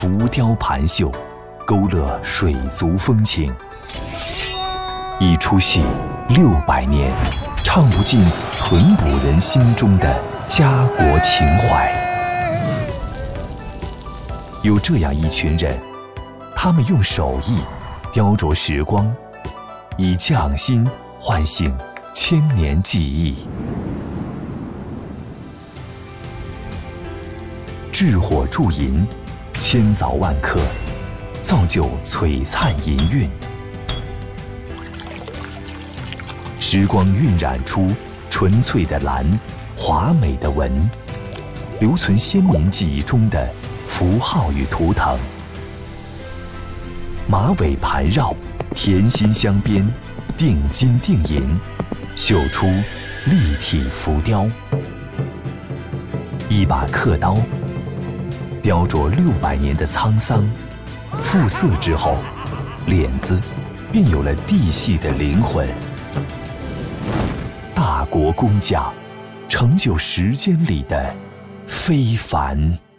浮雕盘绣，勾勒水族风情。一出戏600年，唱不尽淳朴人心中的家国情怀。有这样一群人，他们用手艺雕琢时光，以匠心唤醒千年记忆。炙火铸银，千凿万刻，造就璀璨银韵。时光晕染出纯粹的蓝，华美的纹，留存先民记忆中的符号与图腾。马尾盘绕，甜心镶边，定金定银，绣出立体浮雕。一把刻刀，雕琢600年的沧桑，复色之后，脸子便有了地系的灵魂。大国工匠，成就时间里的非凡。